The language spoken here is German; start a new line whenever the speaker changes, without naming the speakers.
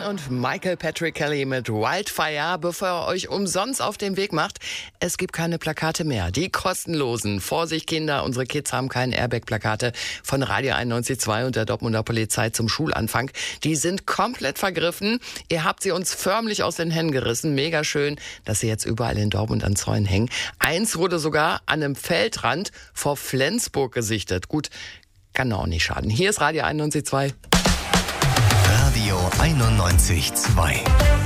und Michael Patrick Kelly mit Wildfire. Bevor ihr euch umsonst auf den Weg macht, es gibt keine Plakate mehr. Die kostenlosen. Vorsicht Kinder, unsere Kids haben keine Airbag-Plakate von Radio 91.2 und der Dortmunder Polizei zum Schulanfang. Die sind komplett vergriffen. Ihr habt sie uns förmlich aus den Händen gerissen. Mega schön, dass sie jetzt überall in Dortmund an Zäunen hängen. Eins wurde sogar an einem Feldrand vor Flensburg gesichtet. Gut, kann auch nicht schaden. Hier ist Radio 91.2.
Radio 91.2.